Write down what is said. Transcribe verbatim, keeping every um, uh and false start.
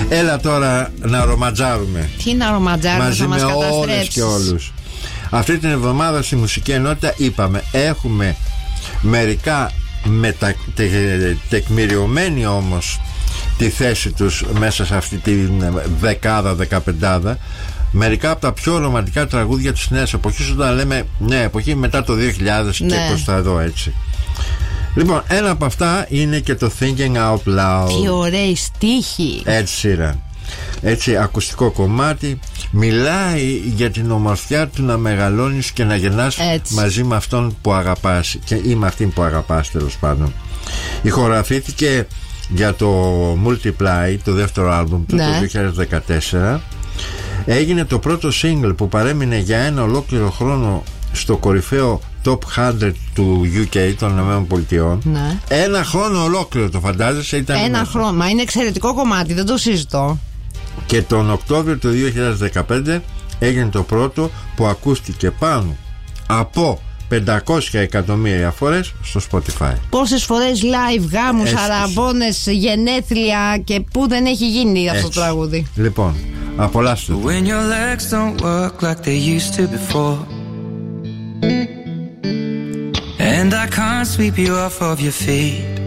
Έλα τώρα να ρομαντζάρουμε. Τι να ρομαντζάρουμε, μαζί θα μας με όλες καταστρέψεις. και όλους. Αυτή την εβδομάδα στη Μουσική Ενότητα είπαμε, έχουμε μερικά μετα... τε... τεκμηριωμένοι όμως τη θέση τους μέσα σε αυτή τη δεκάδα, δεκαπεντάδα, μερικά από τα πιο ρομαντικά τραγούδια της νέας εποχής, όταν λέμε νέα εποχή μετά το δύο χιλιάδες, ναι, και προς τα εδώ, έτσι. Λοιπόν, ένα από αυτά είναι και το Thinking Out Loud. Τι ωραίοι στίχοι. Έτσι, σειρά. Έτσι, ακουστικό κομμάτι. Μιλάει για την ομορφιά του να μεγαλώνεις και να γεννάς μαζί με αυτόν που αγαπάς και ή με αυτήν που αγαπάς, τέλος πάντων. Ηχογραφήθηκε για το Multiply, το δεύτερο άλμπουμ του, ναι, το δύο χιλιάδες δεκατέσσερα. Έγινε το πρώτο single που παρέμεινε για ένα ολόκληρο χρόνο στο κορυφαίο Top εκατό του γιου κέι, των ΗΠΑ. Ναι. Ένα χρόνο ολόκληρο, το φαντάζεσαι, ήταν. Ένα χρόνο, μα είναι εξαιρετικό κομμάτι, δεν το συζητώ. Και τον Οκτώβριο του δύο χιλιάδες δεκαπέντε έγινε το πρώτο που ακούστηκε πάνω από πεντακόσια εκατομμύρια φορές στο Spotify. Πόσες φορές live, γάμους, αραβώνες, γενέθλια και πού δεν έχει γίνει αυτό το τραγούδι. Λοιπόν, απολαύστε το. When your legs don't work like they used to before, and I can't sweep you off of your feet,